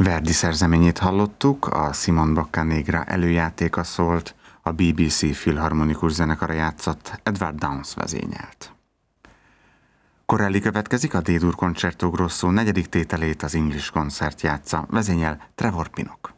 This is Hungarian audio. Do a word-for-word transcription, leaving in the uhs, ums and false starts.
Verdi szerzeményét hallottuk, a Simon Boccanegra előjátéka szólt, a bé bé cé Filharmonikus Zenekara játszott, Edward Downes vezényelt. Corelli következik, a D-dur Concerto Grosso negyedik tételét az English Concert játsza, vezényel Trevor Pinnock.